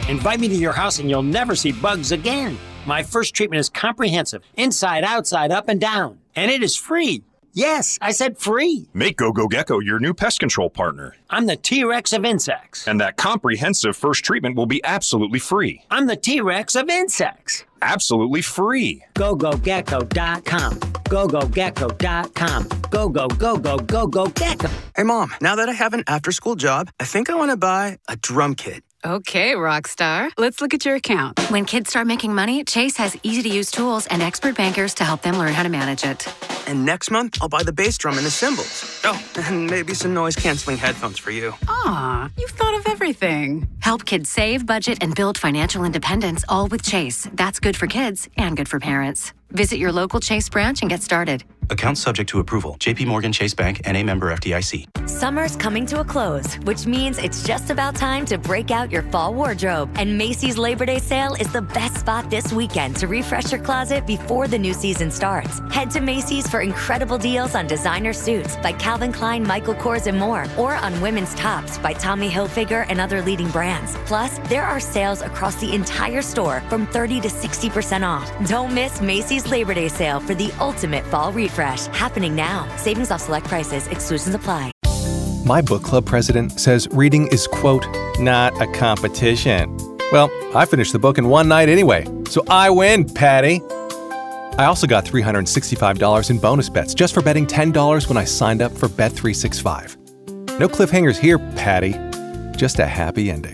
Invite me to your house and you'll never see bugs again. My first treatment is comprehensive, inside, outside, up, and down. And it is free. Yes, I said free. Make GoGo Gecko your new pest control partner. I'm the T-Rex of insects. And that comprehensive first treatment will be absolutely free. I'm the T-Rex of insects. Absolutely free. GoGoGecko.com. GoGoGecko.com. Go-go-go-go-go-go-gecko. Hey, Mom, now that I have an after-school job, I think I want to buy a drum kit. Okay, Rockstar. Let's look at your account. When kids start making money, Chase has easy-to-use tools and expert bankers to help them learn how to manage it. And next month, I'll buy the bass drum and the cymbals. Oh, and maybe some noise-canceling headphones for you. Aw, you've thought of everything. Help kids save, budget, and build financial independence, all with Chase. That's good for kids and good for parents. Visit your local Chase branch and get started. Account subject to approval. JP Morgan Chase Bank, N.A. member FDIC. Summer's coming to a close, which means it's just about time to break out your fall wardrobe. And Macy's Labor Day sale is the best spot this weekend to refresh your closet before the new season starts. Head to Macy's for incredible deals on designer suits by Calvin Klein, Michael Kors, and more, or on women's tops by Tommy Hilfiger and other leading brands. Plus, there are sales across the entire store from 30 to 60% off. Don't miss Macy's Labor Day sale for the ultimate fall refresh. Happening now. Savings off select prices. Exclusions apply. My book club president says reading is, quote, not a competition. Well, I finished the book in one night anyway, so I win, Patty. I also got $365 in bonus bets just for betting $10 when I signed up for Bet365. No cliffhangers here, Patty. Just a happy ending.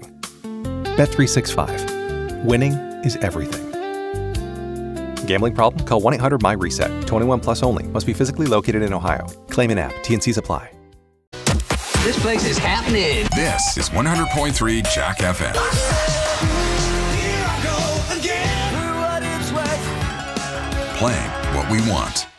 Bet365. Winning is everything. Gambling problem? Call 1-800-MY-RESET. 21 plus only. Must be physically located in Ohio. Claim in app. T&Cs apply. This place is happening. This is 100.3 Jack FM. Playing what we want.